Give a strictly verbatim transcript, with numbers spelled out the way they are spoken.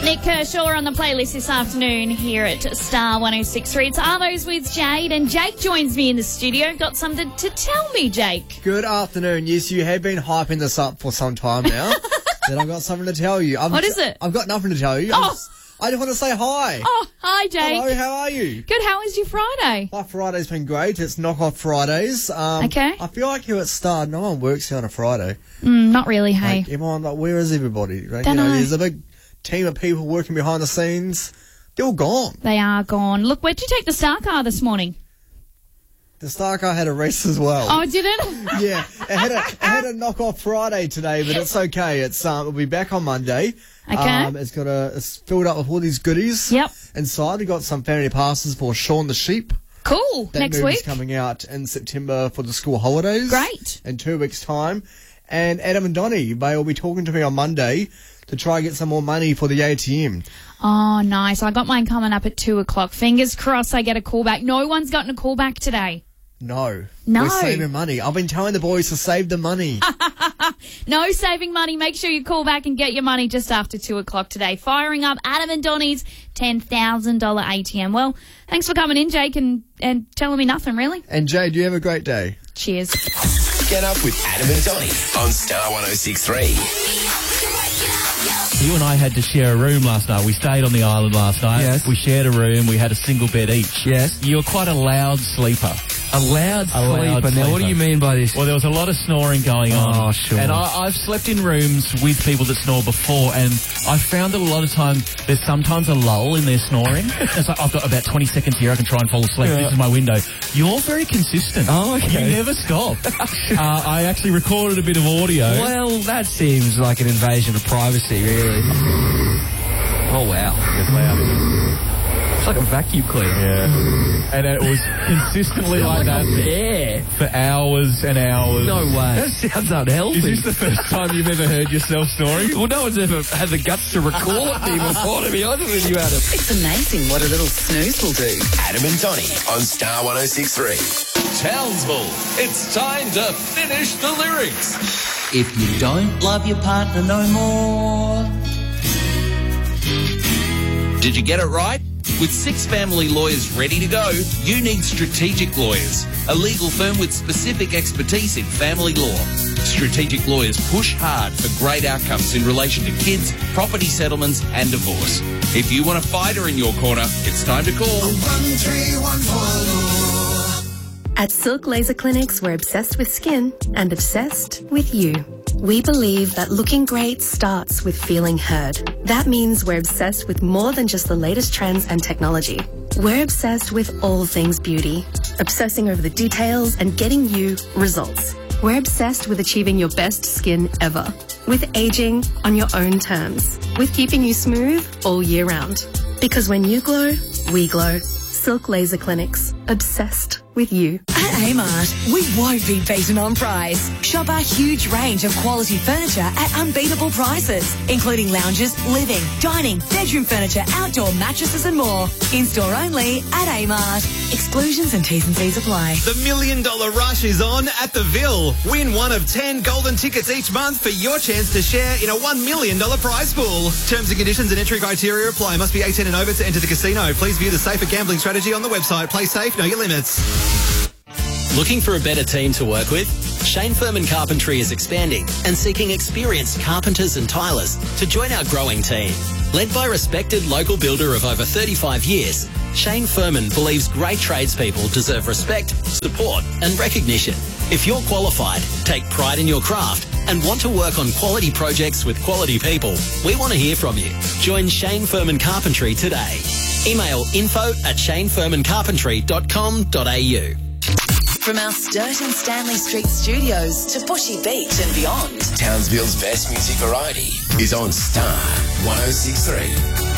Nick Kershaw on the playlist this afternoon here at Star one oh six point three. It's Arvo's with Jade, and Jake joins me in the studio. Got something to tell me, Jake. Good afternoon. Yes, you have been hyping this up for some time now. Then I've got something to tell you. I'm What t- is it? I've got nothing to tell you. Oh. I'm just, I just want to say hi. Oh, hi, Jake. Hello, how are you? Good. How was your Friday? My Friday's been great. It's Knock-Off Fridays. Um, Okay. I feel like here at Star, no one works here on a Friday. Mm, not really, hey. Like, everyone, like, where is everybody? Right? Don't you know, know. There's a big team of people working behind the scenes. They're all gone. They are gone. Look, where'd you take the Star car this morning? The Star car had a race as well. Oh, did it? Yeah, it had a it had a knock-off Friday today, but it's okay. It's um, it'll be back on Monday. Okay. Um, it's got a it's filled up with all these goodies. Yep. Inside, we got some family passes for Shaun the Sheep. Cool. That Next movie's week. coming out in September for the school holidays. Great. In two weeks' time, and Adam and Donnie, they will be talking to me on Monday to try and get some more money for the A T M. Oh, nice. I got mine coming up at two o'clock. Fingers crossed I get a call back. No one's gotten a call back today. No. No. We're saving money. I've been telling the boys to save the money. No saving money. Make sure you call back and get your money just after two o'clock today. Firing up Adam and Donnie's ten thousand dollars A T M. Well, thanks for coming in, Jake, and, and telling me nothing, really. And Jay, do you have a great day? Cheers. Get up with Adam and Donnie on Star one oh six point three. You and I had to share a room last night. We stayed on the island last night. Yes. We shared a room. We had a single bed each. Yes. You were quite a loud sleeper. A loud A loud sleeper. Now, what do sleeper. you mean by this? Well, there was a lot of snoring going on. Oh, sure. And I, I've slept in rooms with people that snore before, and I found that a lot of time there's sometimes a lull in their snoring. It's like, I've got about twenty seconds here, I can try and fall asleep. Yeah. This is my window. You're very consistent. Oh, okay. You never stop. uh, I actually recorded a bit of audio. Well, that seems like an invasion of privacy, really. Oh, wow. It's loud, isn't it? It's like a vacuum cleaner. Yeah. And it was consistently like that Yeah. for hours and hours. No way. That sounds unhealthy. Is this the first time you've ever heard yourself snoring? Well, no one's ever had the guts to record me before, to be honest with you, Adam. It's amazing what a little snooze will do. Adam and Donnie on Star one oh six point three. Townsville, it's time to finish the lyrics. If you don't love your partner no more. Did you get it right? With six family lawyers ready to go, you need Strategic Lawyers, a legal firm with specific expertise in family law. Strategic Lawyers push hard for great outcomes in relation to kids, property settlements and divorce. If you want a fighter in your corner, it's time to call one three one four. At Silk Laser Clinics, we're obsessed with skin and obsessed with you. We believe that looking great starts with feeling heard. That means we're obsessed with more than just the latest trends and technology. We're obsessed with all things beauty, obsessing over the details and getting you results. We're obsessed with achieving your best skin ever, with aging on your own terms, with keeping you smooth all year round. Because when you glow, we glow. Silk Laser Clinics, obsessed with you. At Amart, we won't be beaten on price. Shop our huge range of quality furniture at unbeatable prices, including lounges, living, dining, bedroom furniture, outdoor mattresses and more. In-store only at Amart. Exclusions and T's and C's apply. The Million Dollar Rush is on at the Ville. Win one of ten golden tickets each month for your chance to share in a one million dollars prize pool. Terms and conditions and entry criteria apply. Must be eighteen and over to enter the casino. Please view the safer gambling strategy on the website. Play safe, know your limits. Looking for a better team to work with? Shane Furman Carpentry is expanding and seeking experienced carpenters and tilers to join our growing team. Led by respected local builder of over thirty-five years, Shane Furman believes great tradespeople deserve respect, support and recognition. If you're qualified, take pride in your craft and want to work on quality projects with quality people, we want to hear from you. Join Shane Furman Carpentry today. Email info at shane furman carpentry dot com dot a u. From our Sturt and Stanley Street studios to Bushy Beach and beyond. Townsville's best music variety is on Star one oh six point three.